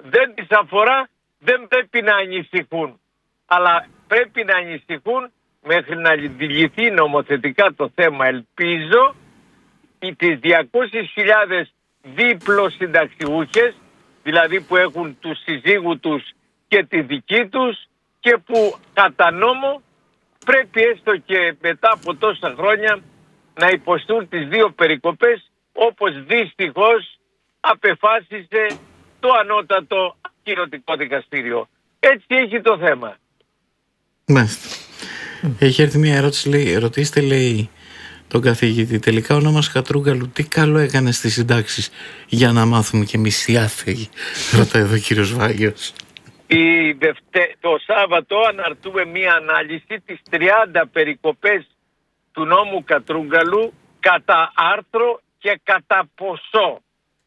δεν τις αφορά, δεν πρέπει να ανησυχούν. Αλλά πρέπει να ανησυχούν μέχρι να λυθεί νομοθετικά το θέμα. Ελπίζω τις 200.000 δίπλο-συνταξιούχες, δηλαδή που έχουν τους συζύγους τους και τη δική τους και που κατά νόμο πρέπει έστω και μετά από τόσα χρόνια να υποστούν τις δύο περικοπές, όπως δυστυχώς απεφάσισε το ανώτατο ακυρωτικό δικαστήριο. Έτσι έχει το θέμα. Μάλιστα. Έχει έρθει μια ερώτηση, λέει, ρωτήστε, λέει, τον καθηγητή, τελικά ο νόμος Κατρούγκαλου τι καλό έκανε στις συντάξεις για να μάθουμε και εμείς οι άθεοι, ρωτάει εδώ ο κύριος Βάγιος. Το Σάββατο αναρτούμε μία ανάλυση τις 30 περικοπές του νόμου Κατρούγκαλου κατά άρθρο και κατά ποσό.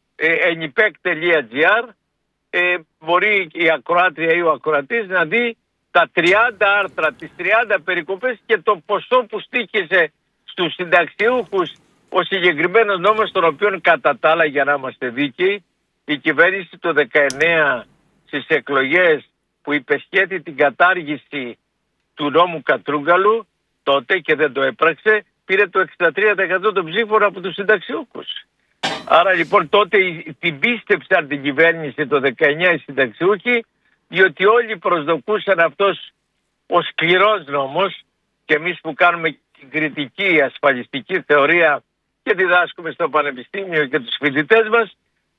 enipec.gr μπορεί η ακροάτρια ή ο ακροατής να δει τα 30 άρθρα, τις 30 περικοπές και το ποσό που στοίχιζε στους συνταξιούχους ο συγκεκριμένος νόμος, τον οποίο κατά τα άλλα, για να είμαστε δίκαιοι, η κυβέρνηση το 19 στις εκλογές που υπεσχέθη την κατάργηση του νόμου Κατρούγκαλου τότε και δεν το έπραξε, πήρε το 63% των ψήφων από τους συνταξιούχους. Άρα λοιπόν τότε την πίστεψαν την κυβέρνηση το 19 οι συνταξιούχοι, διότι όλοι προσδοκούσαν αυτός ο σκληρός νόμος, και εμείς που κάνουμε την κριτική ασφαλιστική θεωρία και διδάσκουμε στο πανεπιστήμιο και τους φοιτητές μας,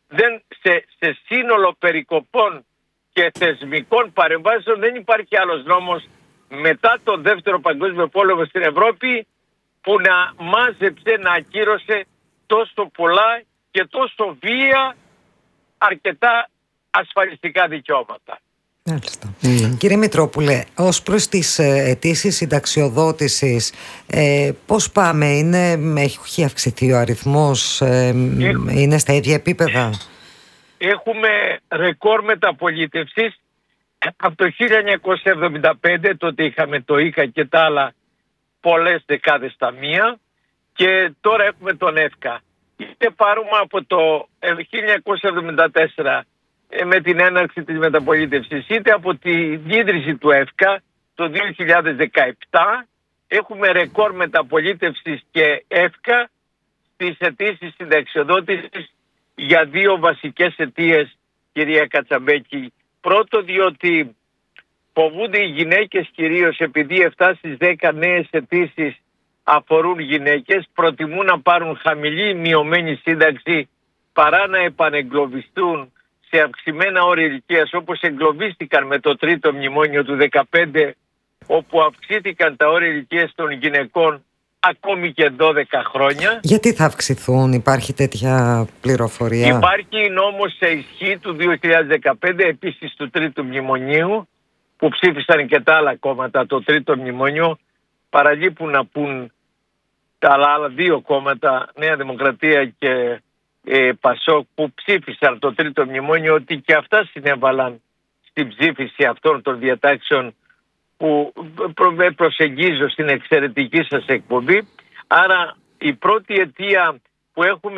σε σύνολο περικοπών και θεσμικών παρεμβάσεων δεν υπάρχει άλλος νόμος μετά τον Δεύτερο Παγκόσμιο Πόλεμο στην Ευρώπη που να μάζεψε, να ακύρωσε τόσο πολλά και τόσο βία αρκετά ασφαλιστικά δικαιώματα. Μάλιστα. Κύριε Μητρόπουλε, ως προς τις αιτήσεις συνταξιοδότησης, πώς πάμε, έχει αυξηθεί ο αριθμός, είναι στα ίδια επίπεδα? Έχουμε ρεκόρ μεταπολίτευσης από το 1975, τότε είχαμε το ΙΚΑ και τα άλλα πολλές δεκάδες ταμεία, και τώρα έχουμε τον ΕΦΚΑ. Είτε πάρουμε από το 1974 με την έναρξη της μεταπολίτευσης, είτε από τη ίδρυση του ΕΦΚΑ το 2017, έχουμε ρεκόρ μεταπολίτευσης και ΕΦΚΑ στις αιτήσεις συνταξιοδότησης για δύο βασικές αιτίες, κυρία Κατσαμπέκη. Πρώτο, διότι φοβούνται οι γυναίκες κυρίως, επειδή 7 στις 10 νέες αιτήσεις αφορούν γυναίκες, προτιμούν να πάρουν χαμηλή μειωμένη σύνταξη παρά να επανεγκλωβιστούν σε αυξημένα όρια ηλικίας, όπως εγκλωβίστηκαν με το τρίτο μνημόνιο του 2015, όπου αυξήθηκαν τα όρια ηλικίας των γυναικών ακόμη και 12 χρόνια. Γιατί θα αυξηθούν, υπάρχει τέτοια πληροφορία? Υπάρχει νόμος σε ισχύ του 2015, επίσης του τρίτου μνημονίου, που ψήφισαν και τα άλλα κόμματα το τρίτο μνημόνιο. Παραλείπουν να πούν τα άλλα δύο κόμματα, Νέα Δημοκρατία και Πασόκ, που ψήφισαν το τρίτο μνημόνιο, ότι και αυτά συνέβαλαν στην ψήφιση αυτών των διατάξεων που προσεγγίζω στην εξαιρετική σας εκπομπή. Άρα η πρώτη αιτία που έχουμε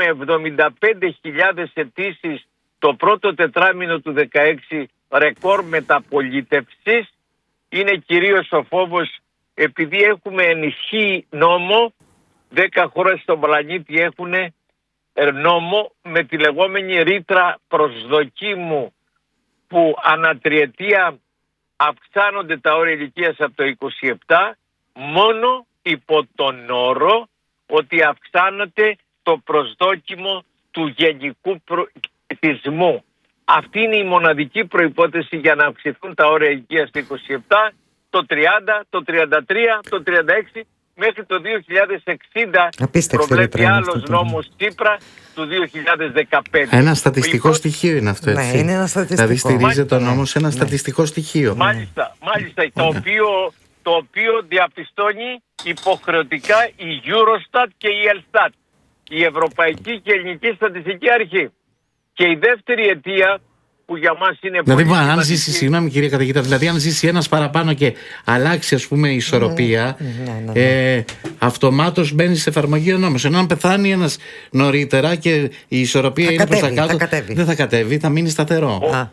75.000 αιτήσεις το πρώτο τετράμινο του 2016, ρεκόρ μεταπολίτευσης, είναι κυρίως ο φόβος, επειδή έχουμε ενισχύει νόμο, 10 χώρες στον πλανήτη έχουν νόμο με τη λεγόμενη ρήτρα προσδοκίμου, που ανατριετία αυξάνονται τα όρια ηλικίας από το 27, μόνο υπό τον όρο ότι αυξάνεται το προσδόκιμο του γενικού πληθυσμού. Αυτή είναι η μοναδική προϋπόθεση για να αυξηθούν τα όρια ηλικίας το 27, το 30, το 33, το 36, μέχρι το 2060 προβλέπει άλλος νόμος Τσίπρα του 2015. Ένα στατιστικό στοιχείο είναι αυτό, έτσι. Ναι, είναι ένα στατιστικό. Δηλαδή στηρίζεται ο νόμος σε ένα στατιστικό στοιχείο. Μάλιστα, το οποίο διαπιστώνει υποχρεωτικά η Eurostat και η Elstat, η Ευρωπαϊκή και Ελληνική Στατιστική Αρχή. Και η δεύτερη αιτία, που για μας είναι δηλαδή, πολύ σημαντική... αν ζήσει, συγγνώμη κύριε καθηγητά, δηλαδή αν ζήσει ένας παραπάνω και αλλάξει, ας πούμε, η ισορροπία, αυτομάτως μπαίνει σε εφαρμογή ο νόμος. Ενώ αν πεθάνει ένας νωρίτερα και η ισορροπία είναι προς τα κάτω, δεν θα κατέβει, θα μείνει σταθερό.